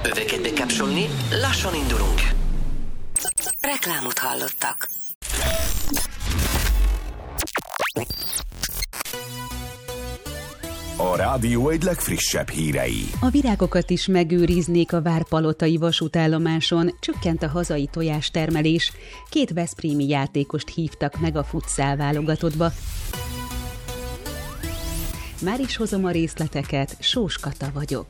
Öveket bekapcsolni, lassan indulunk. Reklámot hallottak. A rádió egy legfrissebb hírei. A virágokat is megőriznék a várpalotai vasútállomáson, csökkent a hazai tojástermelés. 2 veszprémi játékost hívtak meg a futsal válogatottba. Már is hozom a részleteket, Sós Kata vagyok.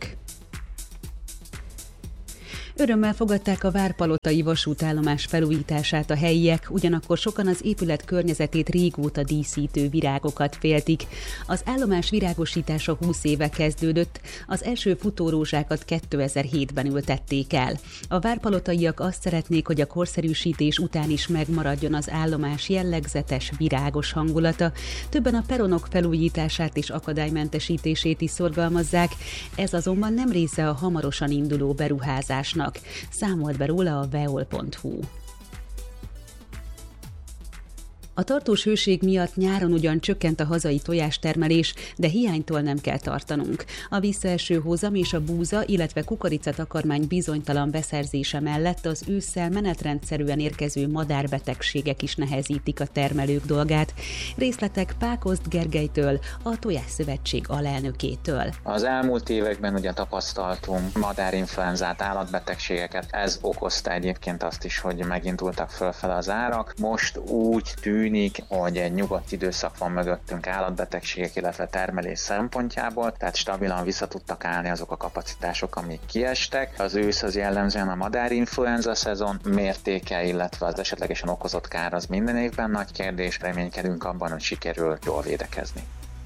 Örömmel fogadták a várpalotai vasútállomás felújítását a helyiek, ugyanakkor sokan az épület környezetét régóta díszítő virágokat féltik. Az állomás virágosítása 20 éve kezdődött, az első futórózsákat 2007-ben ültették el. A várpalotaiak azt szeretnék, hogy a korszerűsítés után is megmaradjon az állomás jellegzetes, virágos hangulata. Többen a peronok felújítását és akadálymentesítését is szorgalmazzák, ez azonban nem része a hamarosan induló beruházásnak. Számolt be róla a veol.hu. A tartós hőség miatt nyáron ugyan csökkent a hazai tojástermelés, de hiánytól nem kell tartanunk. A visszaeső hozam és a búza, illetve kukoricatakarmány bizonytalan beszerzése mellett az ősszel menetrendszerűen érkező madárbetegségek is nehezítik a termelők dolgát. Részletek Pákozd Gergelytől, a Tojásszövetség alelnökétől. Az elmúlt években ugye tapasztaltunk madárinfluenzát, állatbetegségeket. Ez okozta egyébként azt is, hogy megindultak fölfele az árak. Most úgy tűnik, hogy egy nyugodt időszak van mögöttünk állatbetegségek, illetve termelés szempontjából, tehát stabilan vissza tudtak állni azok a kapacitások, amik kiestek. Az ősz az jellemzően a madárinfluenza szezon mértéke, illetve az esetlegesen okozott kár az minden évben nagy kérdés. Reménykedünk abban, hogy sikerül jól védekezni.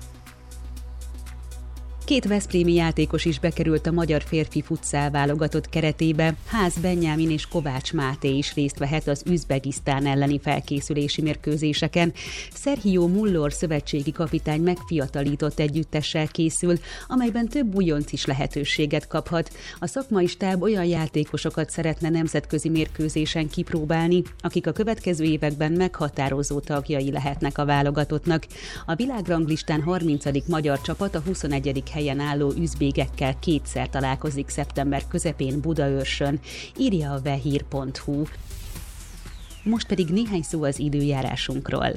2 veszprémi játékos is bekerült a magyar férfi futsal válogatott keretébe. Ház Benyámin és Kovács Máté is részt vehet az Üzbegisztán elleni felkészülési mérkőzéseken. Sergio Mullor szövetségi kapitány megfiatalított együttessel készül, amelyben több újonc is lehetőséget kaphat. A szakmai stáb olyan játékosokat szeretne nemzetközi mérkőzésen kipróbálni, akik a következő években meghatározó tagjai lehetnek a válogatottnak. A világranglistán 30. magyar csapat a 21. helyen álló üzbégekkel 2-szer találkozik szeptember közepén Budaörsön, írja a vehír.hu. Most pedig néhány szó az időjárásunkról.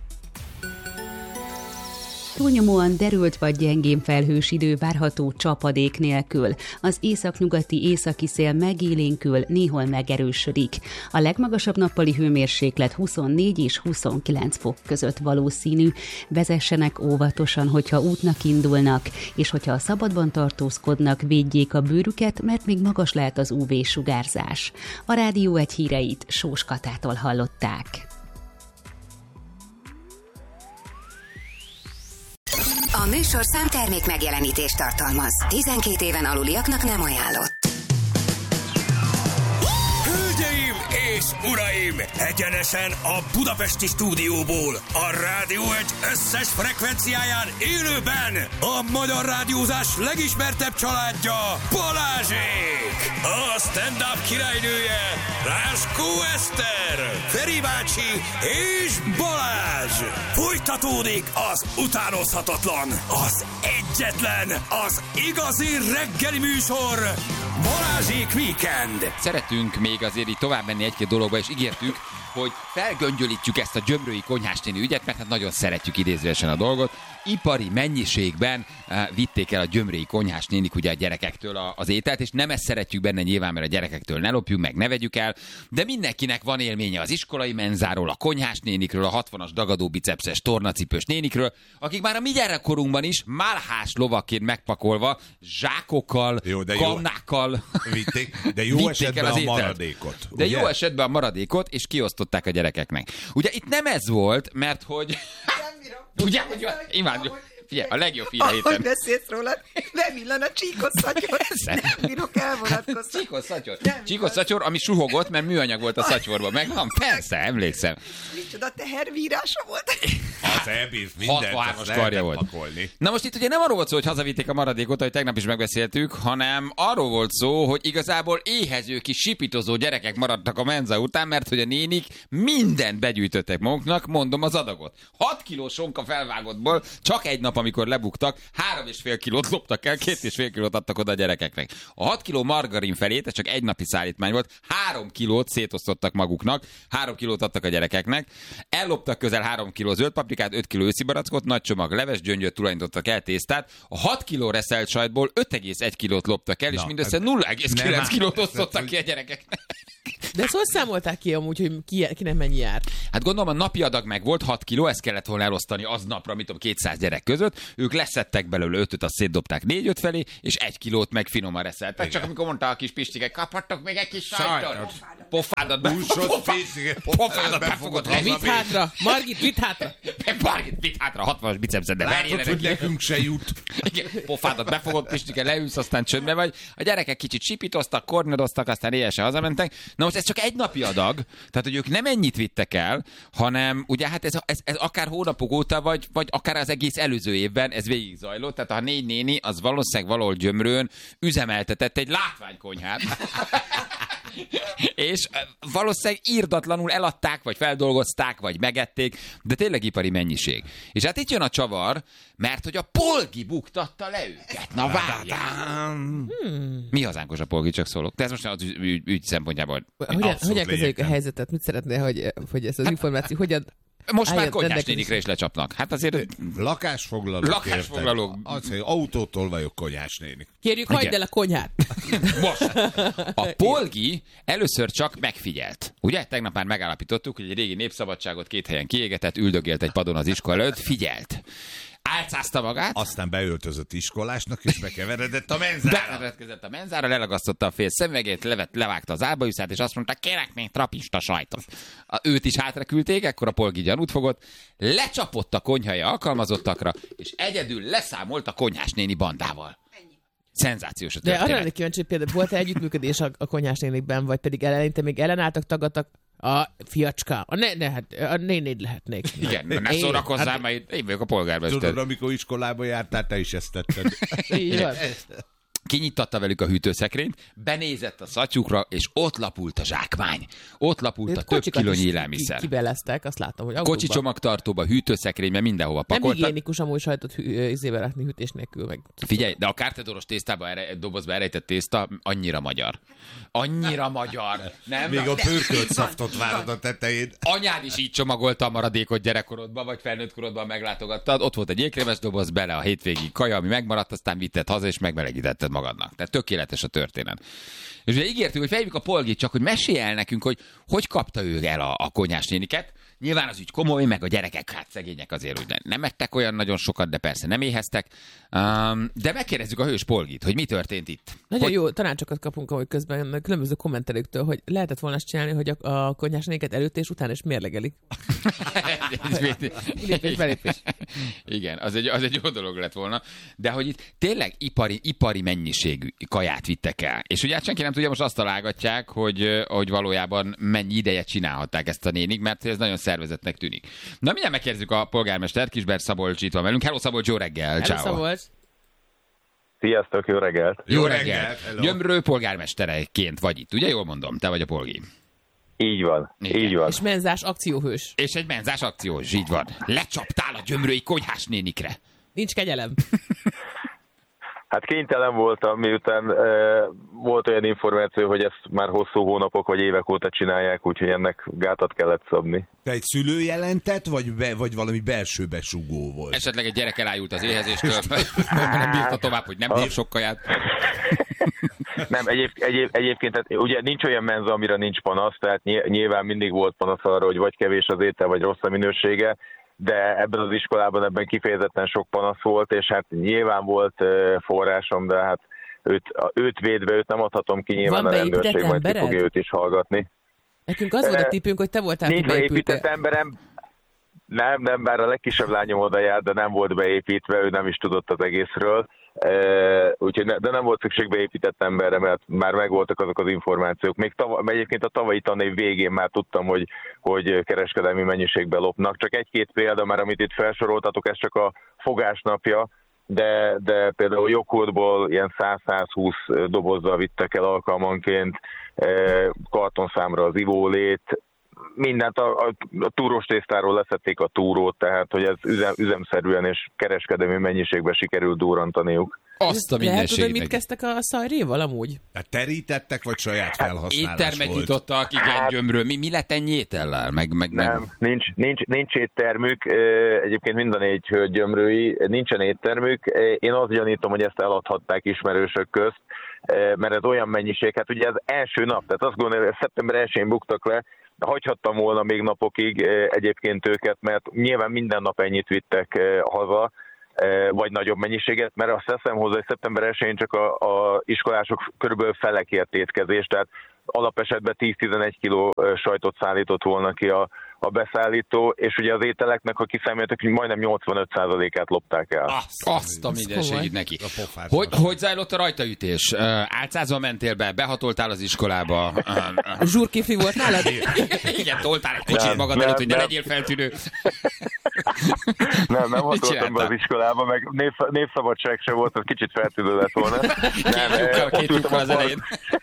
Túlnyomóan derült vagy gyengén felhős idő várható csapadék nélkül. Az északnyugati északi szél megélénkül, néhol megerősödik. A legmagasabb nappali hőmérséklet 24 és 29 fok között valószínű. Vezessenek óvatosan, hogyha útnak indulnak, és hogyha a szabadban tartózkodnak, védjék a bőrüket, mert még magas lehet az UV-sugárzás. A Rádió egy híreit Sós Katától hallották. A műsorszám termék megjelenítést tartalmaz. 12 éven aluliaknak nem ajánlott. Hölgyeim és uraim! Egyenesen a budapesti stúdióból, a Rádió egy összes frekvenciáján élőben a magyar rádiózás legismertebb családja, Balázsék! A stand-up királynője, Láskó Eszter, Feri bácsi és Balázs! Folytatódik az utánozhatatlan, az egyetlen, az igazi reggeli műsor, Balázsék Weekend! Szeretünk még azért így tovább menni egy-két dologba, és ígértük, hogy felgöngyölítjük ezt a gyömrői konyhásnéni ügyet, mert hát nagyon szeretjük idézőesen a dolgot. Ipari mennyiségben vitték el a gyömrői konyhásnénik ugye a gyerekektől az ételt, és nem ezt szeretjük benne nyilván, mert a gyerekektől ne lopjuk, meg ne vegyük el, de mindenkinek van élménye az iskolai menzáról, a konyhásnénikről, a 60-as dagadó bicepszes tornacipős nénikről, akik már a mi gyerekkorunkban is málhás lovakként megpakolva, zsákokkal, kannákkal vitték, de jó esetben a maradékot. De ugye? Jó esetben a maradékot, és kiosztották a gyerekeknek. Ugye itt nem ez volt, mert hogy... Ugye, hogy imádjuk. Figyelj, a legjobb hír a héten. Ahogy beszélsz róla, nem illan a csíkos szatyor. Nem bírok elvonatkozni. Csíkos szatyor, ami suhogott, mert műanyag volt a szatyorban. Megvan? Persze, emlékszem. Micsoda tehervírása volt. Az elbíz mindent, azt lehetett pakolni. Na most itt ugye nem arról volt szó, hogy hazavitték a maradékot, ahogy tegnap is megbeszéltük, hanem arról volt szó, hogy igazából éhező kis sipitozó gyerekek maradtak a menza után, mert hogy a nénik mindent begyűjtöttek maguknak, mondom az adagot. 6 kilós sonka felvágottból csak egy nap amikor lebuktak, 3,5 kilót loptak el, 2,5 kilót adtak oda a gyerekeknek. A 6 kiló margarin felét, ez csak egy napi szállítmány volt, 3 kilót szétosztottak maguknak, 3 kilót adtak a gyerekeknek, elloptak közel 3 kiló zöld paprikát, 5 kiló őszi barackot, nagy csomag leves gyöngyöt tulajdonítottak el, tésztát, a 6 kiló reszelt sajtból 5,1 kilót loptak el, és mindössze 0,9 kilót osztottak ki a gyerekeknek. De ezt hogy számolták ki amúgy, hogy kinek mennyi jár? Hát gondolom a napi adag meg volt 6 kiló, ezt kellett volna elosztani aznapra, mit tudom, 200 gyerek között. Ők leszettek belőle 5-öt, azt szétdobták 4-5 felé, és 1 kilót meg finoman reszeltek. Csak amikor mondta a kis Pistike, kaphattok még egy kis sajtot. Pofádat befogott. Vidd hátra! Margit, vidd hátra! Margit, vidd hátra, 60-as bicepszed, de látod, hogy nekünk se jut. Igen, pofádat befogott, Pistike, leülsz, aztán csöndbe vagy. A gyerekek kicsit sipítoztak, kornodoztak, aztán éjjel hazamentek. Na most ez csak egy napi adag, tehát hogy ők nem ennyit vittek el, hanem ugye hát ez akár hónapok óta, vagy akár az egész előző évben ez végig zajlott, tehát a 4 néni az valószínűleg valahol Gyömrőn üzemeltetett egy látványkonyhát. És valószínűleg írdatlanul eladták, vagy feldolgozták, vagy megették, de tényleg ipari mennyiség. És hát itt jön a csavar, mert hogy a Polgi buktatta le őket. Na várjál! Mi hazánkos a Polgi, csak szólok. De ez most az ügy szempontjából. Hogyan kezeljük a helyzetet? Mit szeretnél, hogy ez az információ hogyan... Most már konyhás nénikre is lecsapnak. Hát azért... Lakásfoglalók. Azt autótól vagyok konyhás nénik. Kérjük, hagyd el a konyhát. Most. A Polgi először csak megfigyelt. Ugye? Tegnap már megállapítottuk, hogy egy régi népszabadságot 2 helyen kiégetett, üldögélt egy padon az iskola előtt, figyelt. Álcázta magát. Aztán beöltözött iskolásnak, és bekeveredett a menzára. Bekeveredett a menzára, lelagasztotta a fél szemüvegét, levágta az álbajuszát, és azt mondta, kérek még trapista sajtot. Őt is hátra küldték, ekkor a Polgi gyanút fogott, lecsapott a konyhai alkalmazottakra, és egyedül leszámolt a konyhás néni bandával. Szenzációs a történet. De arra lennék kíváncsi, például volt-e együttműködés a konyhás nénikben, vagy pedig eleinte még ellenálltak, tagadtak? A fiacska. A nénéd lehetnék. Igen, ne szórakozzál, mert én vagyok a polgármester. Tudod, amikor iskolába jártál, te is ezt tetted. Így van. Kinyitatta velük a hűtőszekrényt, benézett a szatyukra, és ott lapult a zsákmány. Ott lapult a több kilónyi élelmiszer. Kibeleztek, azt látom, hogy autóban. Kocsi csomagtartóba, hűtőszekrényben, mindenhova pakoltak. Nem higiénikus amúgy sajtot izébe rakni hűtés nélkül meg. Figyelj, de a kártedoros tésztába dobozba elrejtett tészta annyira magyar. Annyira magyar. Nem? Még a pörkölt szaftot várod a tetején. Anyád is így csomagolta a maradékot gyerekkorodban, vagy felnőtt korodban meglátogattad. Ott volt egy jégkrémes doboz, bele a hétvégi kaja, ami megmaradt, aztán vitted haza, és megmelegítetted magadnak. Tehát tökéletes a történet. És ugye ígértük, hogy felhívjuk a Polgit, csak hogy mesélj el nekünk, hogy kapta ő el a konyhás néniket. Nyilván az ügy komoly, meg a gyerekek, hát szegények azért úgy nem ettek olyan nagyon sokat, de persze nem éheztek. De megkérdezzük a hős Polgit, hogy mi történt itt. Nagyon jó tanácsokat kapunk, ahogy közben különböző kommentelőktől, hogy lehetett volna csinálni, hogy a konyhás néniket előtt és után is mérlegelik. Igen, az egy jó dolog lett volna. De hogy itt tényleg ipari mennyiségű kaját vittek el. És ugye senki nem tudja, most azt találgatják, hogy valójában mennyi ideje csinálhatták ezt a nénik, mert ez nagyon szervezetnek tűnik. Na, mindjárt megkérdezzük a polgármester, Kisberg Szabolcs itt van velünk. Hello Szabolcs, jó reggel! Hello Szabolcs! Sziasztok, jó reggelt! Jó reggelt! Gyömrő polgármestereként vagy itt, ugye? Jól mondom, te vagy a Polgi. Így van, igen. Így van. És menzás akcióhős. És egy menzás akcióhős, így van. Lecsaptál a gyömrői konyhás nénikre. Nincs kegyelem. Hát kénytelen voltam, miután volt olyan információ, hogy ezt már hosszú hónapok vagy évek óta csinálják, úgyhogy ennek gátat kellett szabni. Te egy szülő jelentett, vagy valami belső besugó volt? Esetleg egy gyerek elájult az éhezéstől, nem bírta tovább, hogy nem bír sok kaját. Nem, egyébként tehát, ugye nincs olyan menza, amire nincs panasz, tehát nyilván mindig volt panasz arra, hogy vagy kevés az étel, vagy rossz a minősége, de ebben az iskolában ebben kifejezetten sok panasz volt, és hát nyilván volt forrásom, de hát őt védve, őt nem adhatom ki, nyilván a rendőrség majd ki fogja őt is hallgatni. Nekünk az volt a tippünk, hogy te voltál nincs beépített emberem. Nem, bár a legkisebb lányom oda járt, de nem volt beépítve, ő nem is tudott az egészről. Úgyhogy de nem volt szükség beépített emberre, mert már megvoltak azok az információk. Még egyébként a tavalyi tanév végén már tudtam, hogy kereskedelmi mennyiségben lopnak. Csak egy-két példa már, amit itt felsoroltatok, ez csak a fogásnapja, de például joghurtból ilyen 100-120 dobozzal vittek el alkalmanként, kartonszámra az ivólét, mindent a túrós tésztáról leszették a túrót, tehát hogy ez üzemszerűen és kereskedelmi mennyiségben sikerült durrantaniuk. Azt a lehet tudod, mit kezdtek a szajréval amúgy? Hát terítettek, vagy saját felhasználás éttermet volt? nyitottak, igen, gyömről. Mi lett ennyi étellel? Nem, nincs éttermük. Egyébként mind a 4 hölgy gyömrői, nincsen éttermük. Én azt gyanítom, hogy ezt eladhatták ismerősök közt, mert ez olyan mennyiség, hát ugye az első nap, tehát azt gondolom, hogy szeptember 1-én buktak le, hagyhattam volna még napokig egyébként őket, mert nyilván minden nap ennyit vittek haza, vagy nagyobb mennyiséget, mert azt teszem hozzá, hogy szeptember 1-én csak a iskolások körülbelül fele kért étkezést, tehát alapesetben 10-11 kiló sajtot szállított volna ki a beszállító, és ugye az ételeknek, ha kiszámoltak, hogy majdnem 85%-át lopták el. Azt a mindenségét neki. Hogy zajlott a rajtaütés? Álcázva mentél be, behatoltál az iskolába? Zsurkifi volt nálad? Igen, toltál egy kocsit magad előtt, hogy ne legyél feltűnő. Nem hatoltam be az iskolába, meg népszabadság se volt, az kicsit feltűnő lett volna. Két lyukkal az elején.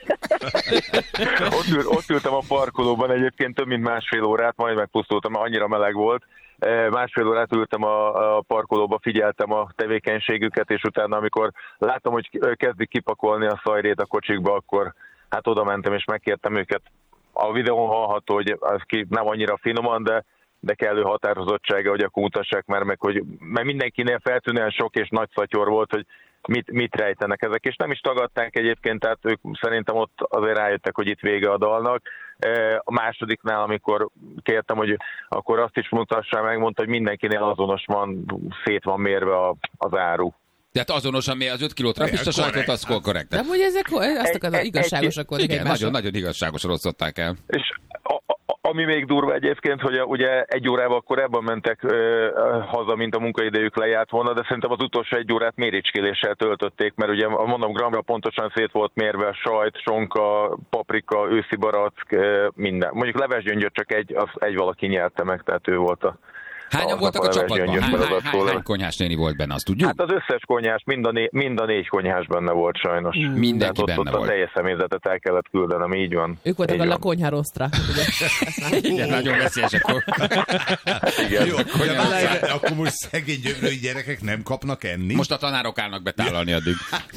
Ott ültem a parkolóban egyébként több mint másfél órát, majd megpusztultam, annyira meleg volt. Másfél órát ültem a parkolóba, figyeltem a tevékenységüket, és utána, amikor láttam, hogy kezdik kipakolni a szajrét a kocsikba, akkor hát oda mentem és megkértem őket. A videón hallható, hogy az nem annyira finoman, de kellő határozottsága, hogy akkor mutassák már meg, mert mindenkinél feltűnően sok és nagy szatyor volt, hogy mit rejtenek ezek, és nem is tagadták egyébként, tehát ők szerintem ott azért rájöttek, hogy itt vége a dalnak. A másodiknál, amikor kértem, hogy akkor azt is mutassák meg, mondta, hogy mindenkinél azonos van, szét van mérve az áru. Tehát azonosan mi az 5 kiló trapista sajtot, az korrekt. Nem, hogy ezek azt igazságosak voltak egymásra. Igen, nagyon igazságosan osztották el. És ami még durva egyébként, hogy ugye 1 órával korábban mentek haza, mint a munkaidejük lejárt volna, de szerintem az utolsó 1 órát méricskéléssel töltötték, mert ugye mondom, gramra pontosan szét volt mérve sajt, sonka, paprika, őszi barack, minden. Mondjuk levesgyöngyöt csak egy valaki nyerte meg, tehát ő volt a... Hányan voltak a csapatban? Hány konyhás néni volt benne, azt tudjuk? Hát az összes konyhás, mind a 4 konyhás benne volt sajnos. Mindenki benne volt. Ott a teljes személyzetet el kellett küldenem, így van. Ők voltak a La Konyha Rostra. Igen, nagyon veszélyes akkor. Igen. Jó, akkor most szegény gyömrői gyerekek nem kapnak enni? Most a tanárok állnak betálalni addig.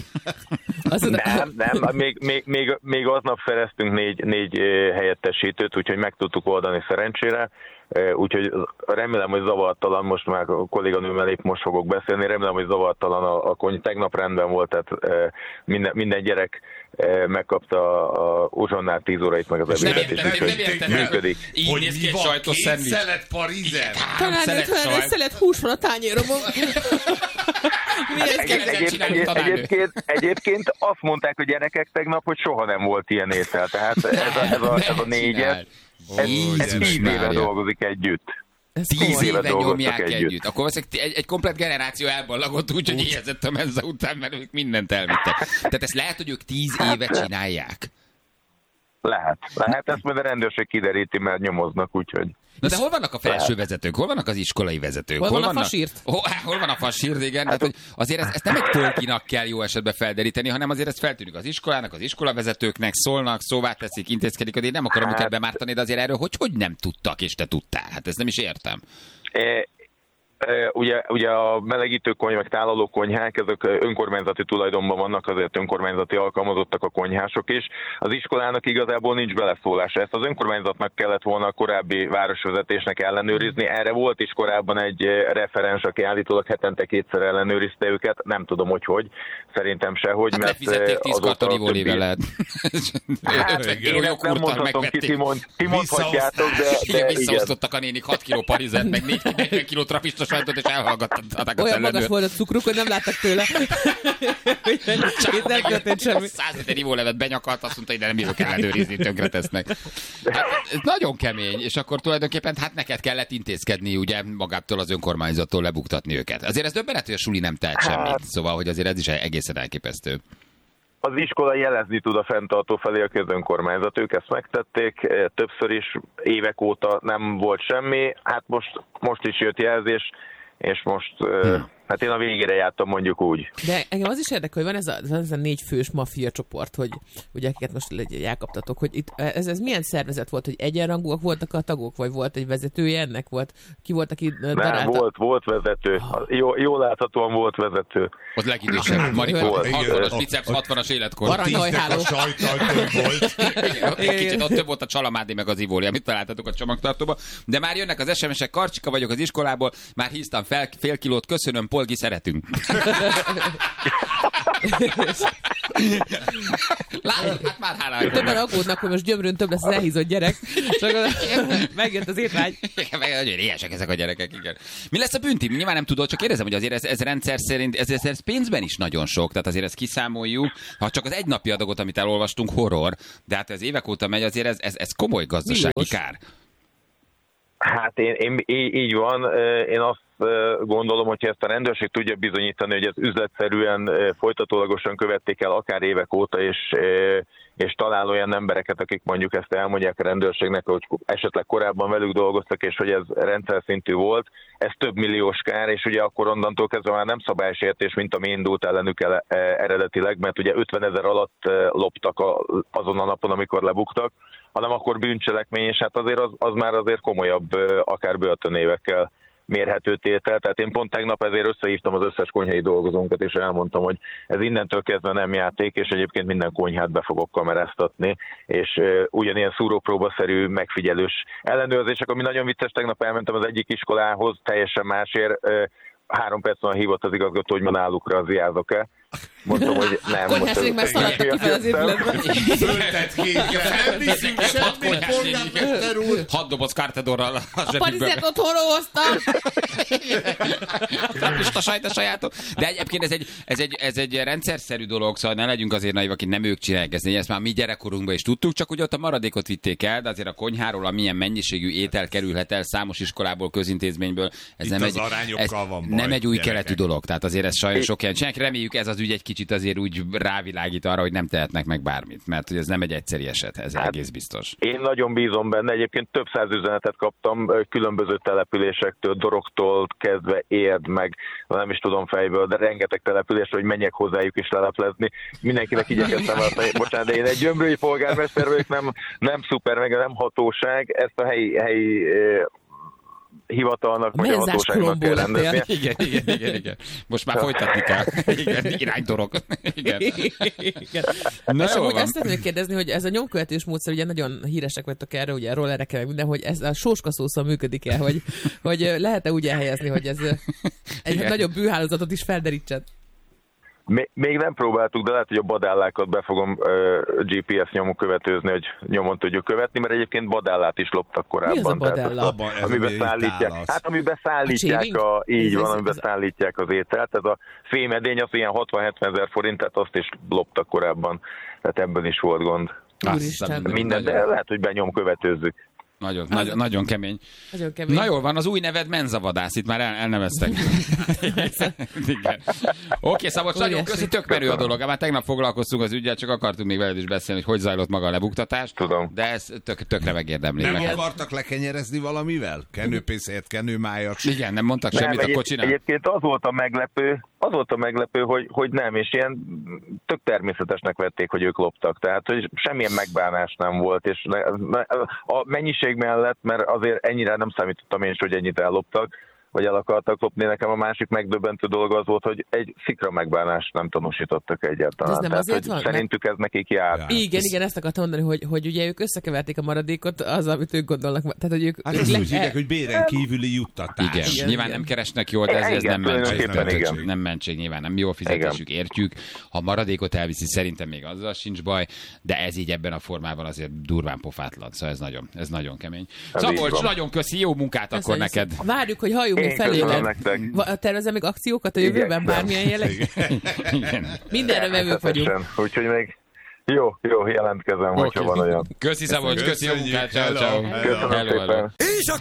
Nem, még aznap szereztünk 4 helyettesítőt, úgyhogy meg tudtuk oldani szerencsére. Úgyhogy remélem, hogy zavartalan, most már a kolléganőmmel épp most fogok beszélni, remélem, hogy zavartalan a konyha. Tegnap rendben volt, tehát minden gyerek megkapta a uzsonnál 10 órait, meg az ebédet, és működik. Így néz ki egy sajtos szendvics. Szelet parizer. Talán egy szelet hús van a tányéromon. Egyébként azt mondták a gyerekek tegnap, hogy soha nem volt ilyen étel. Tehát ez a 4-et, ez 10 éve dolgozik együtt. 10 éve nyomják együtt. Akkor egy komplett generáció elballagott úgy, hogy éhezett a menza után, mert ők mindent elvittek. Tehát ezt lehet, hogy ők 10 éve csinálják? Lehet, ezt majd a rendőrség kideríti, mert nyomoznak, úgyhogy... Na de hol vannak a felső vezetők? Hol vannak az iskolai vezetők? Hol van a fasírt? Hol van a fasírt, igen. Hát, hogy azért ezt nem egy tolkinak kell jó esetben felderíteni, hanem azért ez feltűnik az iskolának, az iskolavezetőknek, szólnak, szóvá teszik, intézkedik, én nem akarom őket bemártani, de azért erről hogy nem tudtak, és te tudtál? Hát ezt nem is értem. Ugye a melegítő konyhák, meg tálaló konyhák, ezek önkormányzati tulajdonban vannak, azért önkormányzati alkalmazottak a konyhások is. Az iskolának igazából nincs beleszólása. Ezt az önkormányzatnak kellett volna a korábbi városvezetésnek ellenőrizni. Erre volt is korábban egy referens, aki állítólag hetente 2-szer ellenőrizte őket. Nem tudom, hogy. Szerintem sehogy. Hát lefizették 10 kartonivólével lehet. Én nem mondhatom ki, ti mondhatjátok, de visszaosztottak a nénik 6 kiló parizert, meg 40 kiló trapista sajtot, és elhallgattatták. Olyan magas volt a cukruk, hogy nem láttak tőle. Itt nem történt semmi. 100 liter ivólevet benyakalt, azt mondta, hogy nem bírok ellenőrizni, tönkre tesznek. Hát, ez nagyon kemény, és akkor tulajdonképpen hát neked kellett intézkedni, ugye magától az önkormányzattól lebuktatni őket. Azért ez döbbenet, hogy a suli nem tehet semmit, szóval, hogy azért ez is egészen elképesztő. Az iskola jelezni tud a fenntartó felé, a közönkormányzat. Ők ezt megtették, többször is, évek óta nem volt semmi. Hát most is jött jelzés, és most Hát én a végére jártam, mondjuk úgy. De engem az is érdekel, hogy van ez a 4 fős maffia csoport, hogy ugye akiket most elkaptatok, hogy itt ez milyen szervezet volt, hogy egyenrangúak voltak a tagok, vagy volt egy vezetője ennek? Ki volt, aki darálta? Nem, volt vezető. Jól láthatóan volt vezető. Az legidősebb, Marikó, 60-as biceps, 60-as életkor. Aranyhajháló. Kicsit ott több volt a Csalamádi meg az Ivóli, amit találtatok a csomagtartóba. De már jönnek az SMS-ek, Karcsika vagyok az iskolából, már híztam fél kilót, köszönöm, Polgi, szeretünk. Hát már háláljuk. Többen aggódnak, hogy most Gyömrőn több lesz az elhízott gyerek. Csak megjött az étvágy. Nagyon éhesek ezek a gyerekek, igen. Mi lesz a bünti? Nyilván nem tudod, csak kérdezem, hogy azért ez rendszer szerint, ez pénzben is nagyon sok, tehát azért ezt kiszámoljuk. Ha csak az egynapi adagot, amit elolvastunk, horror, de hát ez évek óta megy, azért ez komoly gazdasági kár. Hát így van. Én azt gondolom, hogyha ezt a rendőrség tudja bizonyítani, hogy ez üzletszerűen folytatólagosan követték el akár évek óta, és talál olyan embereket, akik mondjuk ezt elmondják a rendőrségnek, hogy esetleg korábban velük dolgoztak, és hogy ez rendszer szintű volt, ez több milliós kár, és ugye akkor onnantól kezdve már nem szabálysértés, mint ami indult ellenük eredetileg, mert ugye 50 000 alatt loptak azon a napon, amikor lebuktak, hanem akkor bűncselekmény, és hát azért az már azért komolyabb, akár börtönévekkel mérhető tétel. Tehát én pont tegnap ezért összehívtam az összes konyhai dolgozónkat, és elmondtam, hogy ez innentől kezdve nem játék, és egyébként minden konyhát be fogok kameráztatni, és ugyanilyen szúrópróbaszerű, megfigyelős ellenőrzések, ami nagyon vicces, tegnap elmentem az egyik iskolához, teljesen másért, 3 perc van hívott az igazgató, hogy ma nálukra az járok-e. Mondtam, hogy nem. Konyháség már szaladtak ki fel az épületben. Föltett kékre, nem viszünk semmit, polgármester úr. 6 doboz kártedorral a zsebükből. A parizert otthonról hoztam. A sajta sajátok. De egyébként ez egy rendszerszerű dolog, szóval ne legyünk azért naivak, akik nem ők csinálják ezt már mi gyerekkorunkban is tudtuk, csak ugye ott a maradékot vitték el, de azért a konyháról amilyen mennyiségű étel kerülhet el számos iskolából, közintézményből. Ez nem egy új keletű dolog, tehát azért ez sajnos sok ilyen csinálják. Reméljük ez az ügy egy kicsit azért úgy rávilágít arra, hogy nem tehetnek meg bármit, mert hogy ez nem egy egyszeri eset, ez egész biztos. Én nagyon bízom benne, egyébként több 100 üzenetet kaptam különböző településektől, Doroktól kezdve Érd, meg nem is tudom fejből, de rengeteg településre, hogy menjek hozzájuk is leleplezni. Mindenkinek igyekeztem azt, bocsánat, de én egy gyömrői polgármester vagyok, nem szuper, meg nem hatóság, ezt a helyi hivatalnak, vagy a hatóságnak kell rendeznie. Igen. Most már folytatni kell. Igen, iránydorog. Igen. Na, és amúgy azt szeretném kérdezni, hogy ez a nyomkövetős módszer, ugye nagyon híresek vagytok erre, ugye rollerekkel, minden, hogy ez a sóskaszószal működik-e, hogy lehet-e úgy elhelyezni, hogy ez egy nagyobb bűhálózatot is felderítsen? Még nem próbáltuk, de lehet, hogy a badállákat be fogom GPS nyomon követőzni, hogy nyomon tudjuk követni, mert egyébként badállát is loptak korábban. Mi az a badállá? Amiben szállítják, amiben szállítják az ételt. Ez a fémedény, az ilyen 60-70 000 forint, tehát azt is loptak korábban. Tehát ebből is volt gond. Minden, de lehet, hogy benyomkövetőzzük. Nagyon kemény. Na jól van, az új neved Menzavadász, itt már elneveztek. Oké, Szabolcs, nagyon köszi, tök merő a dolog. Már tegnap foglalkoztunk az ügyel, csak akartunk még veled is beszélni, hogy zajlott maga a lebuktatás. Tudom. De ez tökre megérdemli. Nem akartak lekenyerezni valamivel? Kenőpénzért, kenőmájat? Igen, nem mondtak semmit a kocsinál? Egyébként az volt a meglepő, hogy nem, és ilyen tök természetesnek vették, hogy ők loptak. Tehát, hogy semmilyen megbánás nem volt, és a mennyiség mellett, mert azért ennyire nem számítottam én is, hogy ennyit elloptak, vagy el akartak lopni. Nekem a másik megdöbbentő dolog az volt, hogy egy szikra megbánást nem tanúsítottak egyáltalán. Ez nem tehát, azért van? Szerintük ez nekik jár. Igen, ezt akartam mondani, hogy ugye ők összekeverték a maradékot azzal, amit ők gondolnak. Tehát, hogy ők úgy hívják, hogy béren kívüli juttatás. Igen. Nyilván nem keresnek jól, de ez nem mentség. Nem mentség, nyilván nem jó fizetésük, értjük. Ha maradékot elviszi, szerintem még azzal sincs baj, de ez így ebben a formában azért durván pofátlan. Szóval ez nagyon kemény. Szabolcs, nagyon köszi, jó munkát akkor neked. Várjuk, hogy halljunk még felé. Tervezem még akciókat a jövőben, bármilyen jelleg? Mindenre vevők vagyunk. Úgyhogy még jó, jelentkezem, hogyha van olyan. Köszi Szabolcs, köszi a munkát, ciao. Köszönöm szépen.